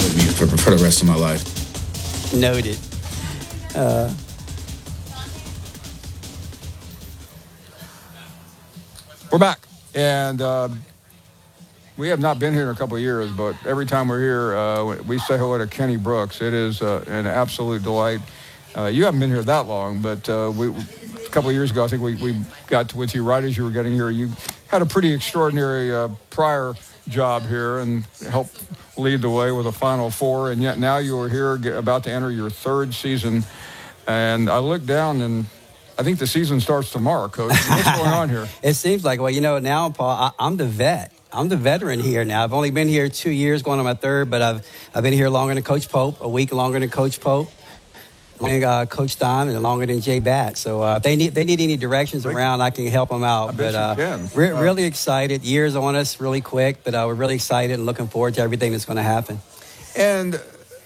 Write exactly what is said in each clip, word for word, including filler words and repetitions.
with me for, for the rest of my life. Noted. Uh, We're back, and uh, we have not been here in a couple of years, but every time we're here, uh, we say hello to Kenny Brooks. It is uh, an absolute delight. Uh, you haven't been here that long, but uh, we, a couple of years ago, I think we, we got with you right as you were getting here. You had a pretty extraordinary uh, prior job here and helped lead the way with a Final Four, and yet now you are here get, about to enter your third season. And I looked down, and I think the season starts tomorrow, Coach. What's going on here? It seems like, well, you know, now, Paul, I, I'm the vet. I'm the veteran here now. I've only been here two years, going on my third, but I've I've been here longer than Coach Pope, a week longer than Coach Pope, longer than uh, Coach Don, and longer than Jay Bat. So uh, if they need, they need any directions around, I can help them out. I but bet uh, you can. Re- Uh, really excited. Years on us really quick, but uh, we're really excited and looking forward to everything that's going to happen. And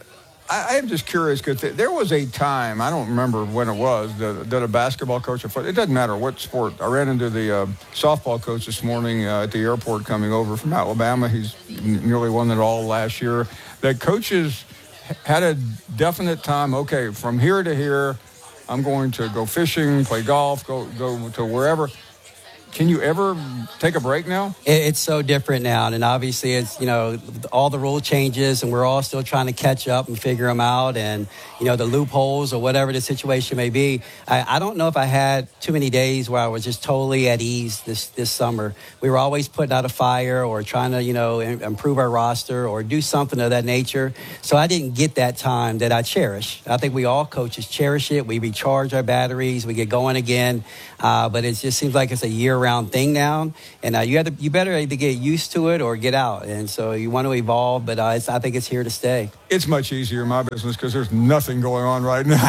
I, I'm just curious, because there was a time, I don't remember when it was, that, that a basketball coach, or foot, it doesn't matter what sport. I ran into the uh, softball coach this morning uh, at the airport coming over from Alabama. He's nearly won it all last year. That coaches had a definite time, okay, from here to here, I'm going to go fishing, play golf, go, go to wherever. Can you ever take a break now? It's so different now. And obviously, it's, you know, all the rule changes and we're all still trying to catch up and figure them out. And, you know, the loopholes or whatever the situation may be. I, I don't know if I had too many days where I was just totally at ease this, this summer. We were always putting out a fire or trying to, you know, improve our roster or do something of that nature. So I didn't get that time that I cherish. I think we all coaches cherish it. We recharge our batteries. We get going again. Uh, but it just seems like it's a year-round thing now, and uh, you have to, you better either get used to it or get out. And so you want to evolve, but uh, it's, I think it's here to stay. It's much easier in my business because there's nothing going on right now.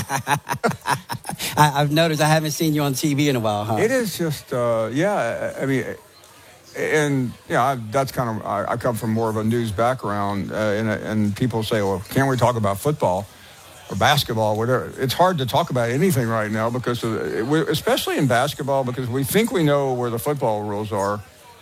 I, I've noticed I haven't seen you on T V in a while, huh? It is just, uh, yeah, I mean, and, yeah, I, that's kind of, I, I come from more of a news background, uh, and, and people say, well, can't we talk about football? Or basketball, whatever. It's hard to talk about anything right now because, of, especially in basketball, because we think we know where the football rules are.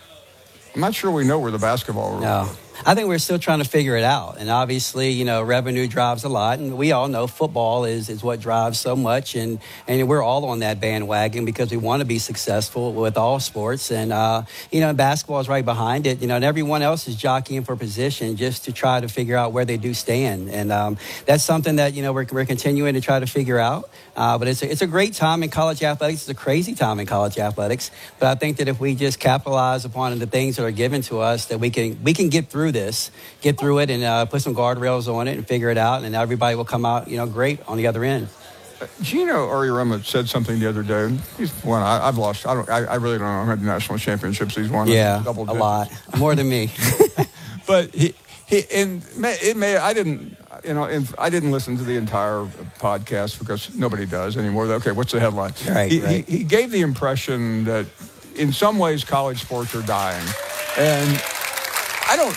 I'm not sure we know where the basketball rules no. are. I think we're still trying to figure it out. And obviously, you know, revenue drives a lot. And we all know football is, is what drives so much. And, and we're all on that bandwagon because we want to be successful with all sports. And, uh, you know, basketball is right behind it. You know, and everyone else is jockeying for position just to try to figure out where they do stand. And um, that's something that, you know, we're, we're continuing to try to figure out. Uh, but it's a, it's a great time in college athletics. It's a crazy time in college athletics. But I think that if we just capitalize upon the things that are given to us, that we can we can get through this, get through it, and uh, put some guardrails on it and figure it out, and everybody will come out, you know, great on the other end. Uh, Gino Auriemma said something the other day. He's won. I, I've lost. I don't. I, I really don't know how many national championships he's won. Yeah, double a digits. lot more than me. But he he and it may. I didn't. You know, and I didn't listen to the entire podcast because nobody does anymore. Okay, what's the headline? Right, he, right. He, he gave the impression that in some ways college sports are dying, and I don't.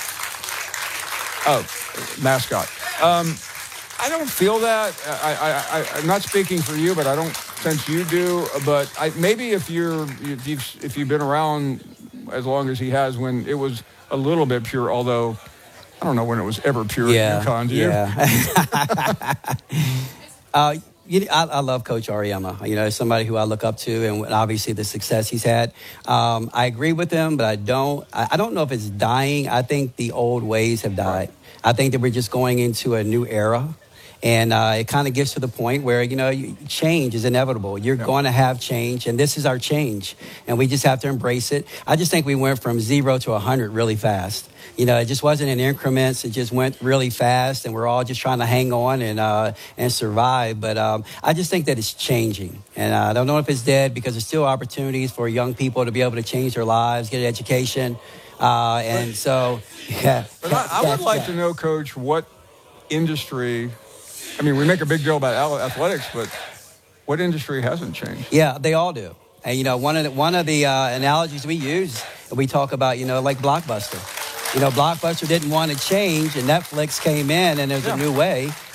Oh, mascot. Um, I don't feel that. I, I, I, I'm not speaking for you, but I don't sense you do. But I, maybe if you're, if you've, if you've been around as long as he has, when it was a little bit pure, although I don't know when it was ever pure Yeah, at UConn, do you? yeah. uh, you, I, I love Coach Auriemma. You know, somebody who I look up to, and obviously the success he's had. Um, I agree with him, but I don't. I, I don't know if it's dying. I think the old ways have died. Right. I think that we're just going into a new era. And uh, it kind of gets to the point where, you know, change is inevitable. You're yeah. going to have change, and this is our change. And we just have to embrace it. I just think we went from zero to one hundred really fast. You know, it just wasn't in increments. It just went really fast, and we're all just trying to hang on and uh, and survive. But um, I just think that it's changing. And I don't know if it's dead because there's still opportunities for young people to be able to change their lives, get an education. Uh, and but, so, yeah. But I, I would like yeah. to know, Coach, what industry – I mean, we make a big deal about athletics, but what industry hasn't changed? Yeah, they all do. And, you know, one of the, one of the uh, analogies we use, we talk about, you know, like Blockbuster. You know, Blockbuster didn't want to change, and Netflix came in, and there's yeah. a new way.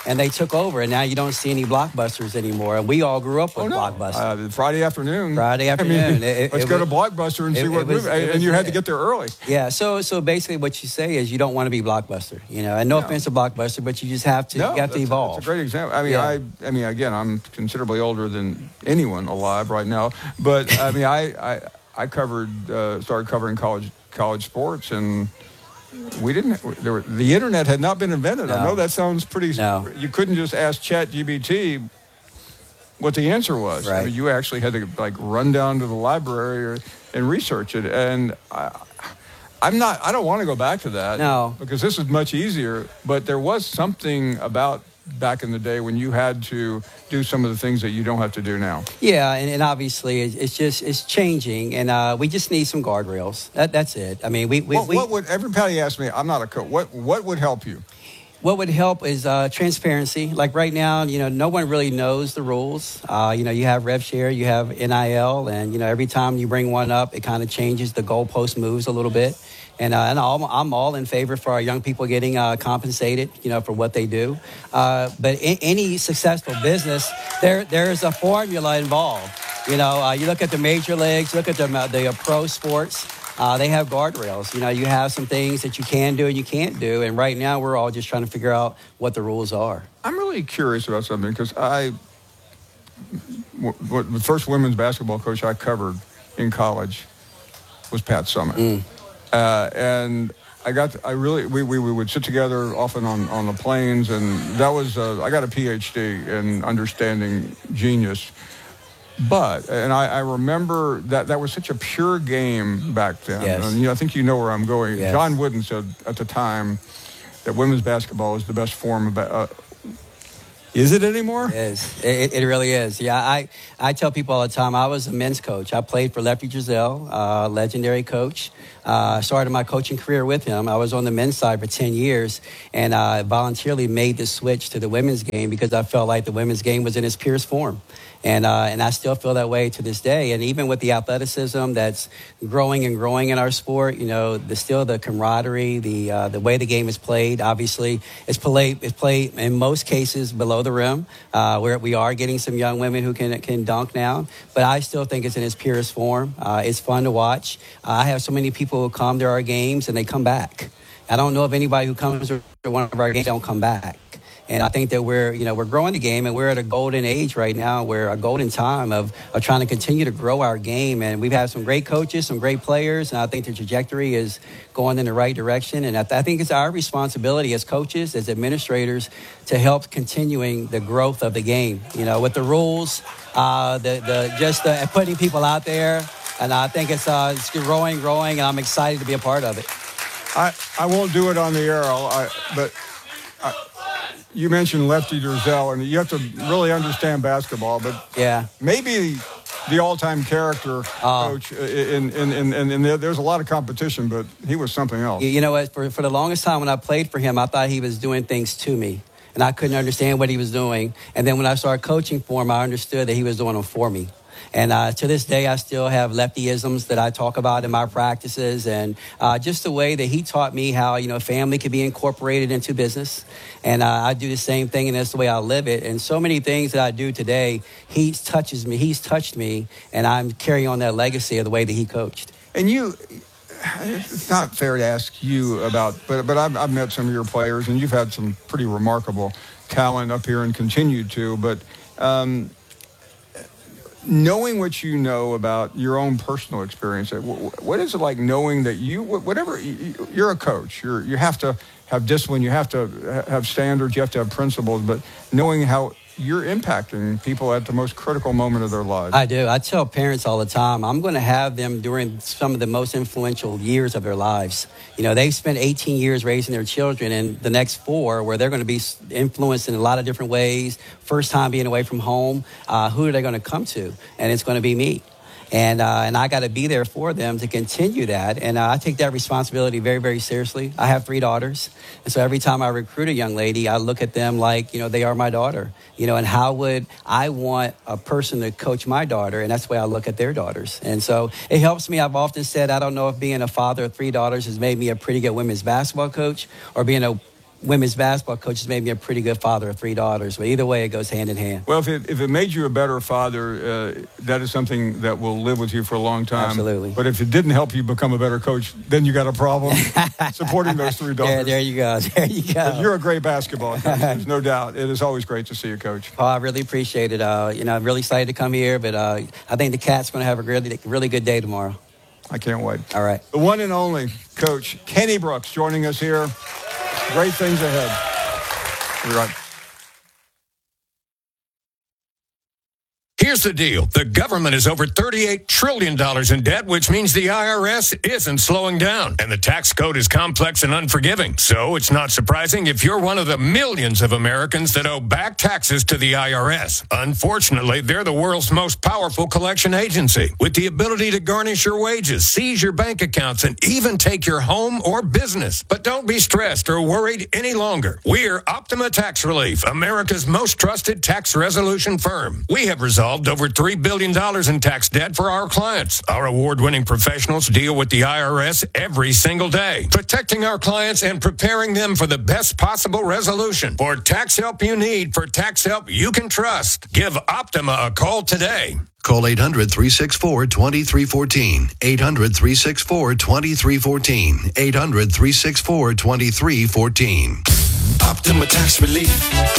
and they took over, and now you don't see any Blockbusters anymore. And we all grew up with oh, no. Blockbuster. Uh, Friday afternoon. Friday afternoon. I mean, it, it, let's it go was, to Blockbuster and see it, what it was, movie. And was, you had to get there early. Yeah. So so basically, what you say is you don't want to be Blockbuster. You know, and no, no. offense to Blockbuster, but you just have to. No, you have to evolve. That's a great example. I mean, yeah. I I mean, again, I'm considerably older than anyone alive right now, but I mean, I I, I covered uh, started covering college college sports and. We didn't. There were, the internet had not been invented. No. I know that sounds pretty. No. You couldn't just ask ChatGPT what the answer was. Right. I mean, you actually had to like run down to the library or, and research it. And I, I'm not. I don't want to go back to that. No. Because this is much easier. But there was something about back in the day when you had to do some of the things that you don't have to do now. Yeah, and, and obviously it's just it's changing, and uh, we just need some guardrails. That, that's it. I mean, we we, what, we what would everybody ask me? I'm not a coach. What what would help you? What would help is uh, transparency. Like right now, you know, no one really knows the rules. Uh, you know, you have rev share, you have N I L, and you know, every time you bring one up, it kind of changes the goalpost moves a little bit. And, uh, and I'm, I'm all in favor for our young people getting uh, compensated, you know, for what they do. Uh, but in any successful business, there there's a formula involved. You know, uh, you look at the major leagues, look at the, the uh, pro sports. Uh, they have guardrails. You know, you have some things that you can do and you can't do. And right now, we're all just trying to figure out what the rules are. I'm really curious about something because I, w- w- the first women's basketball coach I covered in college was Pat Summitt. Mm. Uh, and I got, to, I really, we, we, we would sit together often on, on the planes, and that was, uh, I got a P H D in understanding genius. But, and I, I remember that that was such a pure game back then. Yes. And, you know, I think you know where I'm going. Yes. John Wooden said at the time that women's basketball is the best form of, ba- uh, is it anymore? It is. It, it really is. Yeah, I, I tell people all the time, I was a men's coach. I played for Lefty Driesell, uh, legendary coach. I uh, started my coaching career with him. I was on the men's side for ten years, and I voluntarily made the switch to the women's game because I felt like the women's game was in its purest form. And uh, and I still feel that way to this day. And even with the athleticism that's growing and growing in our sport, you know, the still the camaraderie, the uh, the way the game is played. Obviously, it's played it's played in most cases below the rim, uh, where we are getting some young women who can can dunk now. But I still think it's in its purest form. Uh, it's fun to watch. Uh, I have so many people who come to our games and they come back. I don't know of anybody who comes to one of our games don't come back. And I think that we're, you know, we're growing the game, and we're at a golden age right now. We're a golden time of, of trying to continue to grow our game. And we've had some great coaches, some great players, and I think the trajectory is going in the right direction. And I, th- I think it's our responsibility as coaches, as administrators, to help continuing the growth of the game. You know, with the rules, uh, the the just the, putting people out there, and I think it's uh, it's growing, growing, and I'm excited to be a part of it. I, I won't do it on the air, I'll, I, but. I, You mentioned Lefty Driesell, and you have to really understand basketball, but yeah, maybe the all-time character uh, coach, in, in, in, in, in there, there's a lot of competition, but he was something else. You know what, for, for the longest time when I played for him, I thought he was doing things to me, and I couldn't understand what he was doing. And then when I started coaching for him, I understood that he was doing them for me. And uh, to this day, I still have leftyisms that I talk about in my practices, and uh, just the way that he taught me how, you know, family could be incorporated into business. And uh, I do the same thing, and that's the way I live it. And so many things that I do today, he touches me, he's touched me, and I'm carrying on that legacy of the way that he coached. And you, it's not fair to ask you about, but but I've, I've met some of your players, and you've had some pretty remarkable talent up here and continue to, but um, knowing what you know about your own personal experience, what is it like knowing that you, whatever, you're a coach, you're, you have to have discipline, you have to have standards, you have to have principles, but knowing how you're impacting people at the most critical moment of their lives. I do. I tell parents all the time, I'm going to have them during some of the most influential years of their lives. You know, they've spent eighteen years raising their children, and the next four, where they're going to be influenced in a lot of different ways, first time being away from home, uh, who are they going to come to? And it's going to be me. And uh, and I got to be there for them to continue that. And uh, I take that responsibility very, very seriously. I have three daughters. And so every time I recruit a young lady, I look at them like, you know, they are my daughter. You know, and how would I want a person to coach my daughter? And that's the way I look at their daughters. And so it helps me. I've often said, I don't know if being a father of three daughters has made me a pretty good women's basketball coach, or being a women's basketball coach has made me a pretty good father of three daughters. But either way, it goes hand in hand. Well, if it, if it made you a better father, uh, that is something that will live with you for a long time. Absolutely. But if it didn't help you become a better coach, then you got a problem supporting those three daughters. Yeah, there you go. There you go. But you're a great basketball coach. There's no doubt. It is always great to see you, Coach. Oh, I really appreciate it. Uh, you know, I'm really excited to come here, but uh, I think the Cats going to have a really, really good day tomorrow. I can't wait. All right. The one and only Coach Kenny Brooks joining us here. Great things ahead. We'll be right. Here's the deal. The government is over thirty-eight trillion dollars in debt, which means the I R S isn't slowing down. And the tax code is complex and unforgiving. So it's not surprising if you're one of the millions of Americans that owe back taxes to the I R S. Unfortunately, they're the world's most powerful collection agency, with the ability to garnish your wages, seize your bank accounts, and even take your home or business. But don't be stressed or worried any longer. We're Optima Tax Relief, America's most trusted tax resolution firm. We have resolved over three billion dollars in tax debt for our clients. Our award-winning professionals deal with the I R S every single day, protecting our clients and preparing them for the best possible resolution. For tax help you need, for tax help you can trust, give Optima a call today. Call eight hundred, three six four, two three one four. eight hundred, three six four, two three one four. eight hundred, three six four, two three one four. Optima Tax Relief.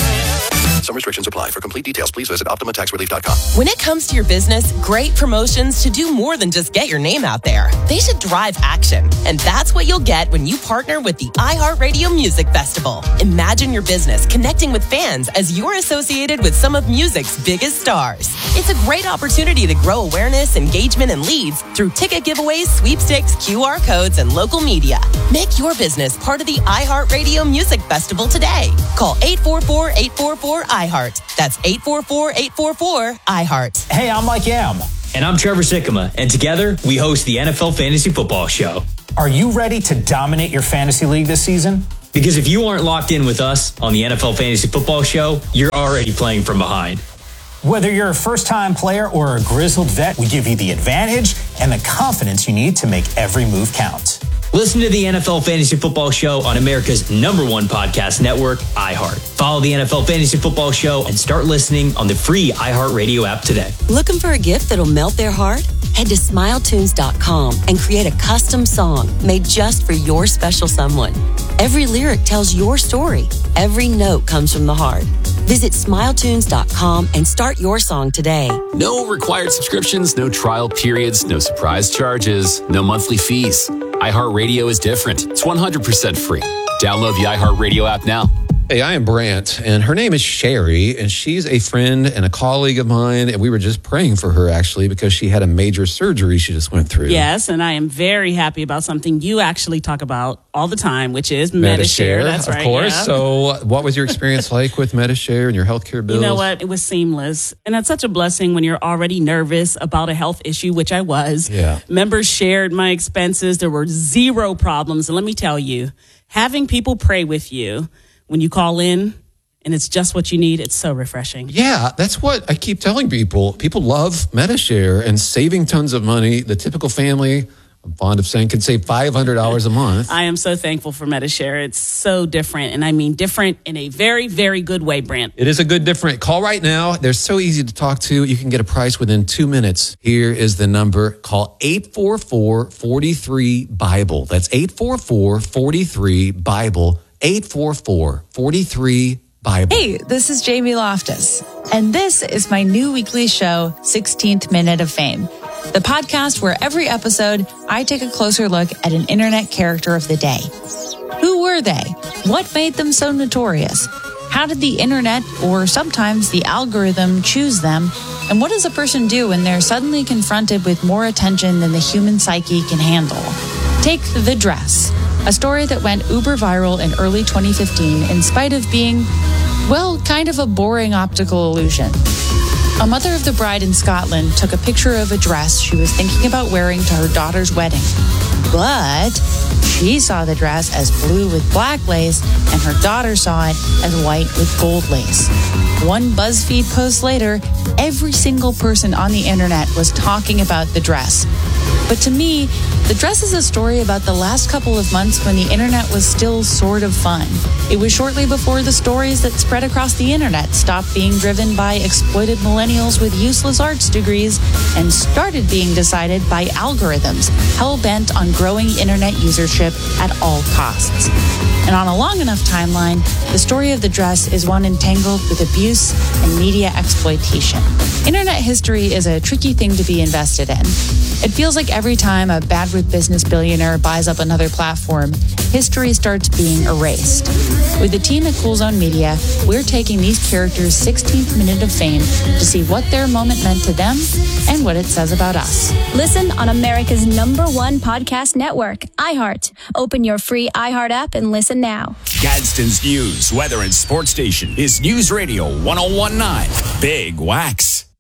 Some restrictions apply. For complete details, please visit optima tax relief dot com. When it comes to your business, great promotions should do more than just get your name out there. They should drive action. And that's what you'll get when you partner with the iHeartRadio Music Festival. Imagine your business connecting with fans as you're associated with some of music's biggest stars. It's a great opportunity to grow awareness, engagement, and leads through ticket giveaways, sweepstakes, Q R codes, and local media. Make your business part of the iHeartRadio Music Festival today. Call eight four four, eight four four, iHeart. That's eight four four, eight four four, iHeart. Hey, I'm Mike Yam. And I'm Trevor Sikkema. And together, we host the N F L Fantasy Football Show. Are you ready to dominate your fantasy league this season? Because if you aren't locked in with us on the N F L Fantasy Football Show, you're already playing from behind. Whether you're a first-time player or a grizzled vet, we give you the advantage and the confidence you need to make every move count. Listen to the N F L Fantasy Football Show on America's number one podcast network, iHeart. Follow the N F L Fantasy Football Show and start listening on the free iHeartRadio app today. Looking for a gift that'll melt their heart? Head to smile tunes dot com and create a custom song made just for your special someone. Every lyric tells your story. Every note comes from the heart. Visit smile tunes dot com and start your song today. No required subscriptions, no trial periods, no surprise charges, no monthly fees. iHeartRadio is different. It's one hundred percent free. Download the iHeartRadio app now. Hey, I am Brant, and her name is Sherry, and she's a friend and a colleague of mine, and we were just praying for her, actually, because she had a major surgery she just went through. Yes, and I am very happy about something you actually talk about all the time, which is Medi-Share. That's of right. Of course. Yeah. So what was your experience like with Medi-Share and your healthcare bills? You know what? It was seamless. And that's such a blessing when you're already nervous about a health issue, which I was. Yeah. Members shared my expenses. There were zero problems. And let me tell you, having people pray with you when you call in and it's just what you need, it's so refreshing. Yeah, that's what I keep telling people. People love Medi-Share and saving tons of money. The typical family, I'm fond of saying, can save five hundred dollars a month. I am so thankful for Medi-Share. It's so different. And I mean different in a very, very good way, Brant. It is a good different. Call right now. They're so easy to talk to. You can get a price within two minutes. Here is the number. Call eight four four, four three, BIBLE. That's eight four four, four three, BIBLE. eight four four, four three, BIBLE. Hey, this is Jamie Loftus, and this is my new weekly show, sixteenth Minute of Fame, the podcast where every episode I take a closer look at an internet character of the day. Who were they? What made them so notorious? How did the internet, or sometimes the algorithm, choose them? And what does a person do when they're suddenly confronted with more attention than the human psyche can handle? Take The Dress, a story that went uber viral in early twenty fifteen in spite of being, well, kind of a boring optical illusion. A mother of the bride in Scotland took a picture of a dress she was thinking about wearing to her daughter's wedding. But she saw the dress as blue with black lace, and her daughter saw it as white with gold lace. One BuzzFeed post later, every single person on the internet was talking about the dress. But to me, The Dress is a story about the last couple of months when the internet was still sort of fun. It was shortly before the stories that spread across the internet stopped being driven by exploited millennials with useless arts degrees and started being decided by algorithms hell-bent on growing internet usership at all costs. And on a long enough timeline, the story of The Dress is one entangled with abuse and media exploitation. Internet history is a tricky thing to be invested in. It feels like every time a bad with business billionaire buys up another platform, history starts being erased. With the team at Cool Zone Media, we're taking these characters' sixteenth minute of fame to see what their moment meant to them and what it says about us. Listen on America's number one podcast network, iHeart. Open your free iHeart app and listen now. Gadsden's news, weather, and sports station is News Radio one oh one point nine Big Wax.